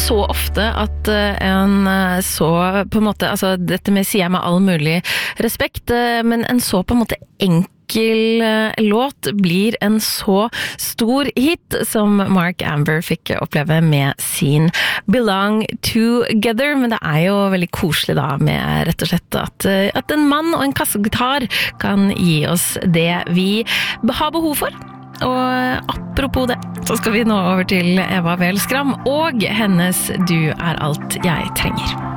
så ofte at en så på en måte, altså dette med sier jeg med all mulig respekt, men en så på en måte enkel låt blir en så stor hit som Mark Amber fikk oppleve med sin Belong Together, men det jo veldig koselig da med rett og slett at en mann og en kassegitar kan gi oss det vi har behov for. Og apropos det, så skal vi nå over til Eva Weel Skram og hennes Du alt jeg trenger.